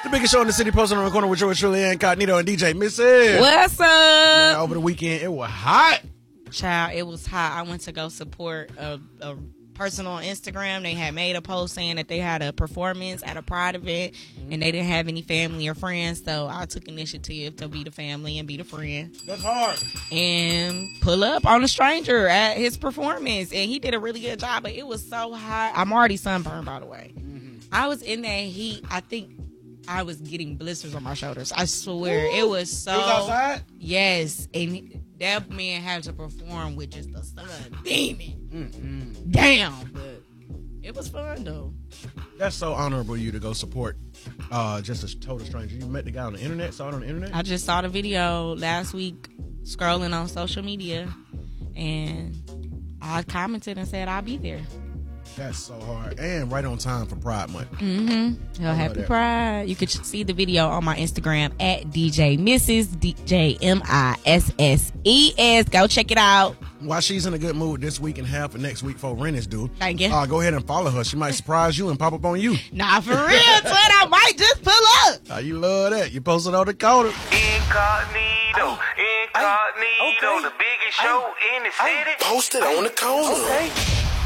The biggest show in the city, posted on the corner with yours truly, Incognito and DJ Missy. What's up? Man, over the weekend, it was hot. Child, it was hot. I went to go support a person on Instagram. They had made a post saying that they had a performance at a Pride event and they didn't have any family or friends. So I took initiative to be the family and be the friend. That's hard. And pull up on a stranger at his performance. And he did a really good job, but it was so hot. I'm already sunburned, by the way. I was in that heat. I think I was getting blisters on my shoulders. I swear. Ooh. It was so... It was outside? Yes. And that man had to perform with just the sun beaming. Damn. But it was fun, though. That's so honorable of you to go support just a total stranger. You met the guy on the internet, saw it on the internet? I just saw the video last week scrolling on social media, and I commented and said I'll be there. That's so hard. And right on time for Pride Month. Happy Pride. You could see the video on my Instagram at DJ Mrs. DJMISSES. Go check it out. While she's in a good mood this week and half of next week for rent is due. Thank you. Go ahead and follow her. She might surprise you and pop up on you. Nah, for real, twin. I might just pull up. You love that. You posted on the corner. Incognito, the biggest show in the city. Posted on the corner. Okay.